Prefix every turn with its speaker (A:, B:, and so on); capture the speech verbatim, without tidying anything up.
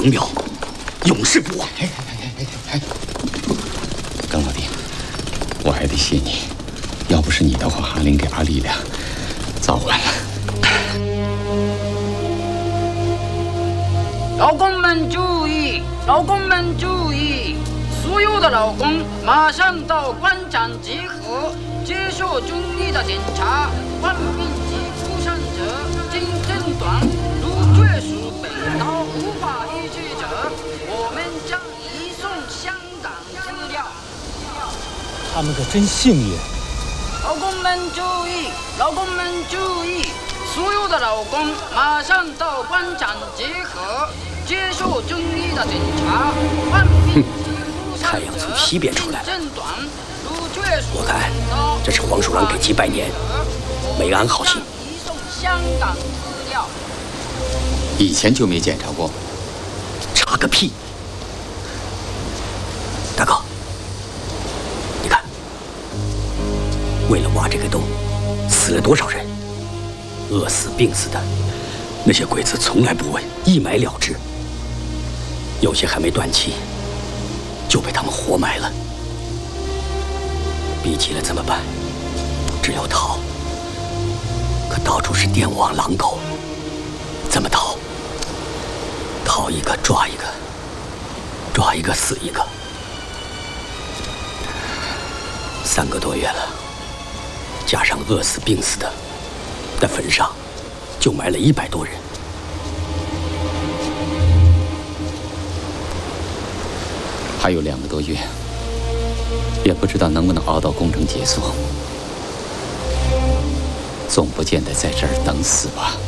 A: 彭苗，永世不忘。
B: 哎哎哎哎哎！
A: 耿老弟，我还得谢你，要不是你的话，阿林给阿力俩早完了。
C: 劳工们注意！劳工们注意！所有的劳工马上到广场集合，接受军医的检查。患病及出伤者经诊断如确属本刀无法医治者，我们将移送香港治疗。
B: 他们可真幸运。
C: 劳工们注意！劳工们注意！所有的劳工马上到广场集合，接受军医的检查。患病及出伤者
D: 太阳从西边出来了，
C: 诊断如确属
D: 我看这是黄鼠狼给鸡拜年，没安好心。
C: 移送香港治疗。
A: 以前就没检查过，
D: 查个屁！大哥，你看，为了挖这个洞，死了多少人？饿死、病死的，那些鬼子从来不问，一埋了之。有些还没断气，就被他们活埋了。逼急了怎么办？只有逃。可到处是电网狼狗，怎么逃？逃一个抓一个，抓一个死一个。三个多月了，加上饿死、病死的，在坟上就埋了一百多人。
A: 还有两个多月，也不知道能不能熬到工程结束。总不见得在这儿等死吧。